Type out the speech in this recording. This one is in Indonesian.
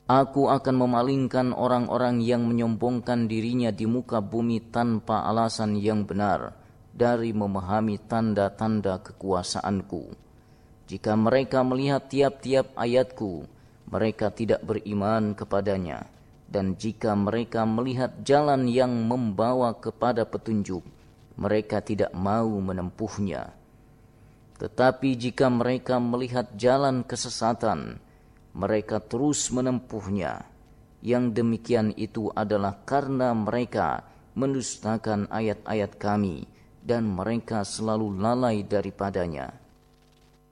Aku akan memalingkan orang-orang yang menyombongkan dirinya di muka bumi tanpa alasan yang benar dari memahami tanda-tanda kekuasaanku. Jika mereka melihat tiap-tiap ayatku, mereka tidak beriman kepadanya. Dan jika mereka melihat jalan yang membawa kepada petunjuk, mereka tidak mau menempuhnya. Tetapi jika mereka melihat jalan kesesatan, mereka terus menempuhnya. Yang demikian itu adalah karena mereka mendustakan ayat-ayat kami dan mereka selalu lalai daripadanya.